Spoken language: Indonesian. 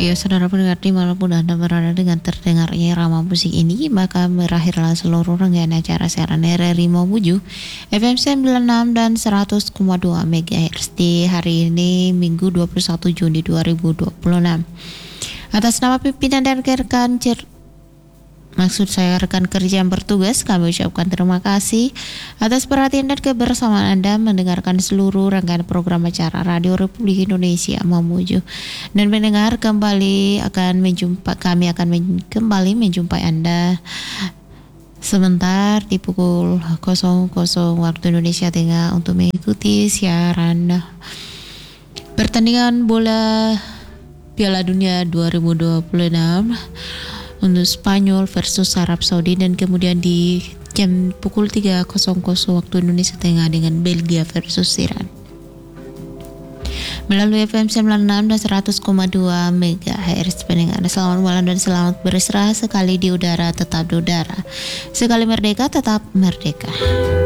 Ya, saudara pendengar dimanapun Anda berada dengan terdengarnya irama musik ini, maka berakhirlah seluruh rangkaian acara siaran RRI Mamuju FM 96 dan 100,2 MHz di hari ini Minggu 21 Juni 2026. Atas nama pimpinan dan rekan kerja yang bertugas, kami ucapkan terima kasih atas perhatian dan kebersamaan Anda mendengarkan seluruh rangkaian program acara Radio Republik Indonesia Mamuju. Dan mendengar kembali kami akan kembali menjumpai Anda sebentar di pukul 00 waktu Indonesia Tengah untuk mengikuti siaran pertandingan bola Piala Dunia 2026 untuk Spanyol versus Arab Saudi, dan kemudian di jam pukul 3.00 waktu Indonesia Tengah dengan Belgia versus Iran. Melalui FM 96 dan 100,2 MHz pendengar. Selamat malam dan selamat beristirahat. Sekali di udara tetap di udara. Sekali merdeka tetap merdeka.